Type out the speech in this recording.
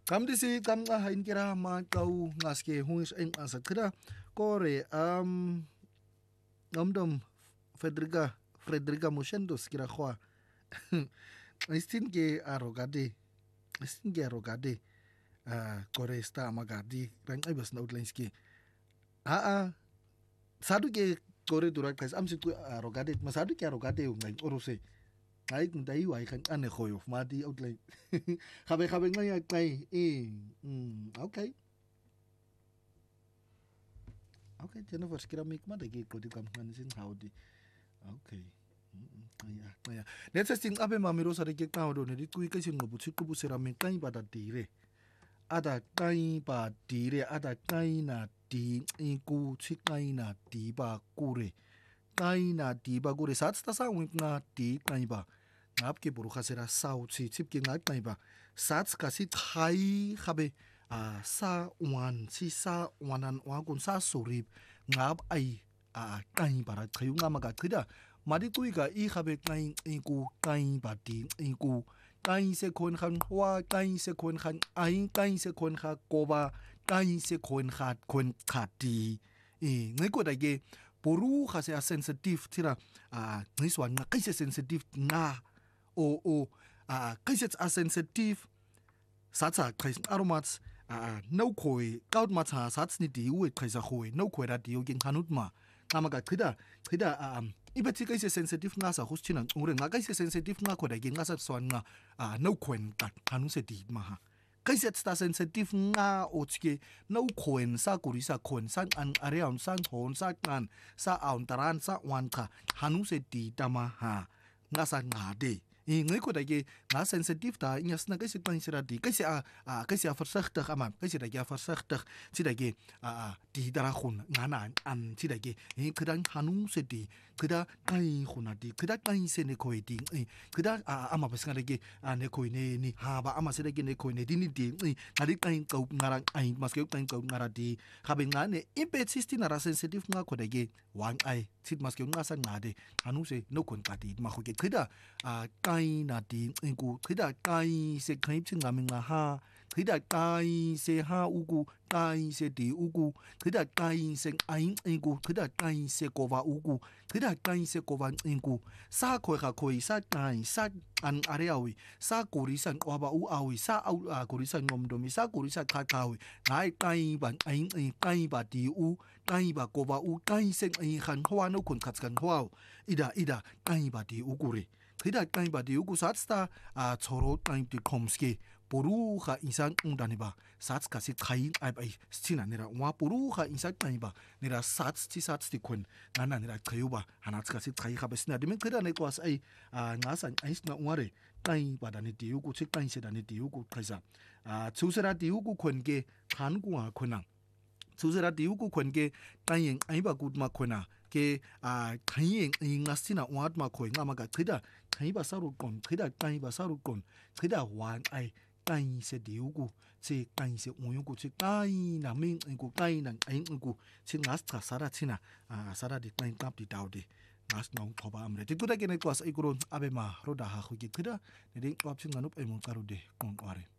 Kamdisi kamca hain kira ma kau ngaske huis eng asa kira kore ngomdom Frederica Moshendos kira khoa istin ke arrogade kore sta magadi rang ibas na utlenski sadu ke kore durak kais amsit ku arrogade masadu ke arrogade ngai orose ngai ndai wai kan ane khoyo madi outline khabe ngai kai okay Jennifer skira mik ma de ke kodi kam kan sin haudi okay ya let's sing abe mamiro sa de ke kaudo ne di kui kasi ngobu tsiku busera min kai pada dire ada kai ba dire ada kai na di iku tsikai na di ba kure kai na di ba kure sat sta sa wink na di kai ba ngap ke buru khasera sau chi chip ke ngat kai ba sat kasi thai khabe sa wan si sa wanan wa kun sa surip ngap ai kai bara khayu ngama ga khida madi kui ga I khabe kai iku kai ba di iku kai se kon khan wa kai se kon khan ai kai se kon kha koba kai se kon kha kon khati ngai ko da ge buru khase sensitive tira ngai swan nga kai se sensitive nga o kai se sensitive satsa kai aromats no koi kaut matha sats ni di we kai sa khoi no koi ra di yogin hanut ma kama ga khida ibeti kai se sensitive nga sa hustina ngure nga kai se sensitive nga ko da gi nga sa swan nga no kwen ta hanu se di ma ha kai se sta sensitive nga o tske no kwen sa kuri sa kon sa an around sa hon sa kan sa aun taran sa wan kha hanu se di ta ma ha nga sa nga de ngai ko da ge nga sensitive da inyas na kai se pan sira di kai se versigtig ama kai se da ge versigtig si da ge di dara khun nga na an si da ge kran hanu se di kda kai khuna di kda kai se ne koi di kda ama bas nga ge ne koi ne ni ha ba ama se da ge ne koi ne di ni di ngari kai kau ngara ai mas ke kai kau ngara di khabe nga ne impet system na sensitive nga ko da ge wang ai sit mas ke nga sa nga de hanu se no kon ka di ma khu ge kda kai na di iku kida kai se kai chinga minga ha kida kai se ha ugu kai se di ugu kida kai se ai iku kida kai se kova ugu kida kai se kova iku sa khoi kha khoi sa kai sa an areawi sa kuri san waba u awi sa au kuri san ngomdomi sa kuri sa kakawi ngai kai ban ai kai ba di u kai ba kova u kai se ai khan hwa no kun khat kan hwa ida kai ba di ugu re kida kai ba di ugu satsta choro kai ti khomski poru kha insan undani ba sats ka si khai ai stina nera wa poru kha insan kai ba nera sats ti kun nana nera khayu ba hanats ka si khai kha besna dimen kida ne kwas ai nga san ai sna ware kai ba dani di ugu chi kai se dani di ugu khaisa chusera di ugu kun ge khan ku khuna chusera di ugu kun ge kai ai ba gut ma khuna ke kai ngasina wat ma khoi nga ma ga khida kai ba saru kon khida kai ba saru kon khida wan ai kai se diugu che kai se uyugu che kai na min ku kai na ai ku che ngas tra sara china sara di kai kap di daudi ngas nong thoba amre ti tu da ke ne kwas ai kuro abe ma ro da ha khu ki khida ne ding kwap chin nganup ai mong karu de kon kware